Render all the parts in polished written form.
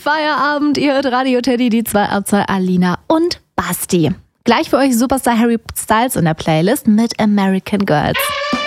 Feierabend. Ihr hört Radio Teddy, die 2 ab 2 Alina und Basti. Gleich für euch Superstar Harry Styles in der Playlist mit American Girls.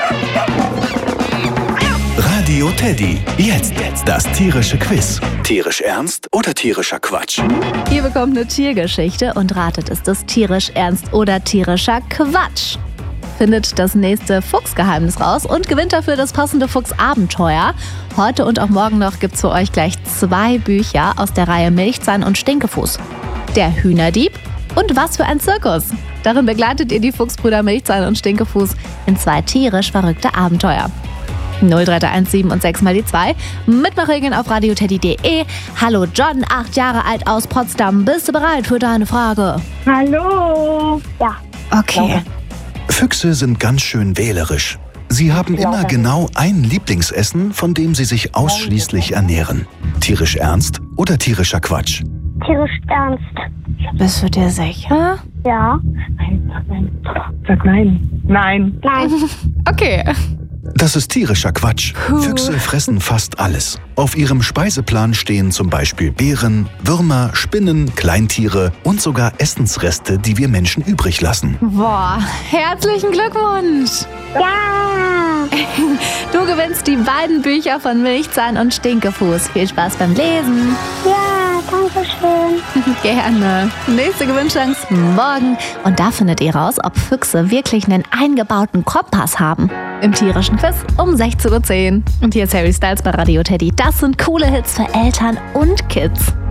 Radio Teddy, jetzt das tierische Quiz. Tierisch ernst oder tierischer Quatsch? Ihr bekommt eine Tiergeschichte und ratet, ist es tierisch ernst oder tierischer Quatsch? Findet das nächste Fuchsgeheimnis raus und gewinnt dafür das passende Fuchsabenteuer. Heute und auch morgen noch gibt's für euch gleich 2 Bücher aus der Reihe Milchzahn und Stinkefuß. Der Hühnerdieb und Was für ein Zirkus. Darin begleitet ihr die Fuchsbrüder Milchzahn und Stinkefuß in 2 tierisch verrückte Abenteuer. 0317 und 6 mal die 2. Mitmachregeln auf radioteddy.de. Hallo John, 8 Jahre alt aus Potsdam. Bist du bereit für deine Frage? Hallo. Ja. Okay. Füchse sind ganz schön wählerisch. Sie haben immer genau ein Lieblingsessen, von dem sie sich ausschließlich ernähren. Tierisch ernst oder tierischer Quatsch? Tierisch ernst. Bist du dir sicher? Ja. Sag nein. Nein. Nein. Okay. Das ist tierischer Quatsch. Füchse fressen fast alles. Auf ihrem Speiseplan stehen zum Beispiel Beeren, Würmer, Spinnen, Kleintiere und sogar Essensreste, die wir Menschen übrig lassen. Boah, herzlichen Glückwunsch. Ja. Du gewinnst die beiden Bücher von Milchzahn und Stinkefuß. Viel Spaß beim Lesen. Ja, danke schön. Gerne. Nächste Gewinnchance morgen. Und da findet ihr raus, ob Füchse wirklich einen eingebauten Kompass haben. Im tierischen Quiz um 16:10 Uhr. Und hier ist Harry Styles bei Radio Teddy. Das sind coole Hits für Eltern und Kids.